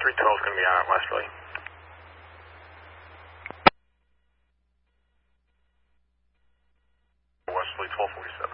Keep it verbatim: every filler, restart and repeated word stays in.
three twelve is going to be on Westerly. Westerly twelve forty-seven.